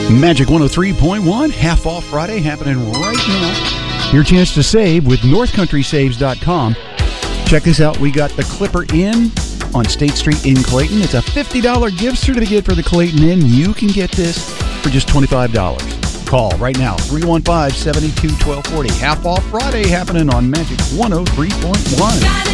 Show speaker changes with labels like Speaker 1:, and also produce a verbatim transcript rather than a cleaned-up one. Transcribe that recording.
Speaker 1: Magic one oh three point one, half off Friday happening right now. Your chance to save with north country saves dot com. Check this out. We got the Clipper Inn on State Street in Clayton. It's a fifty dollars gift certificate for the Clayton Inn. You can get this for just twenty-five dollars. Call right now, three one five, seven two, one two four zero. Half off Friday happening on Magic one oh three point one.